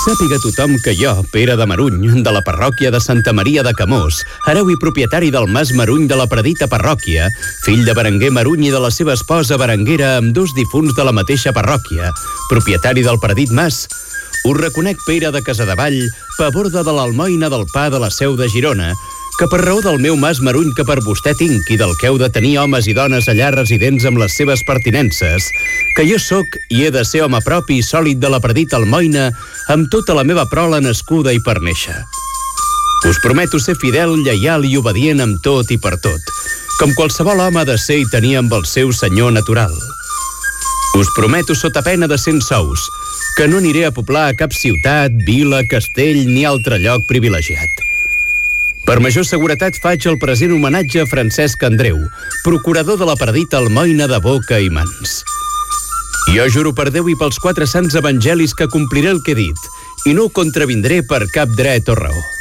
Sàpiga tothom que jo, Pere de Maruny, de la parròquia de Santa Maria de Camós, hereu i propietari del Mas Maruny de la predita parròquia, fill de Berenguer Maruny i de la seva esposa Berenguera, ambdós difunts de la mateixa parròquia, propietari del predit Mas, us reconec, Pere de Casadevall, paborda de l'almoina del pa de la Seu de Girona, que per raó del meu Mas Maruny que per vostè tinc i del que heu de tenir homes i dones allà residents amb les seves pertinences, que jo sóc i he de ser home propi i sòlid de la predita almoina amb tota la meva prole nascuda i per néixer. Us prometo ser fidel, lleial i obedient amb tot i per tot, com qualsevol home ha de ser i tenir amb el seu senyor natural. Us prometo sota pena de 100 sous, que no aniré a poblar a cap ciutat, vila, castell ni altre lloc privilegiat. Per major seguretat faig el present homenatge a Francesc Andreu, procurador de la predita almoina de boca i mans. Jo juro per Déu i pels 4 sants evangelis que compliré el que he dit, i no ho contravindré per cap dret o raó.